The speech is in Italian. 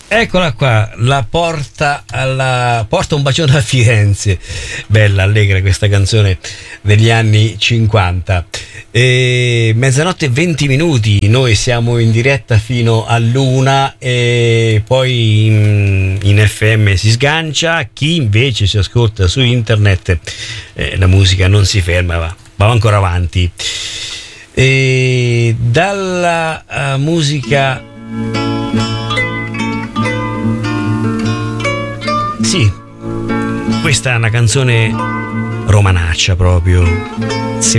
Eccola qua, porta un bacione a Firenze. Bella, allegra questa canzone degli anni 50. Mezzanotte e 20 minuti, noi siamo in diretta fino all'1 e poi in FM si sgancia. Chi invece si ascolta su internet, la musica non si ferma, va ancora avanti. E dalla musica... Sì, questa è una canzone romanaccia proprio.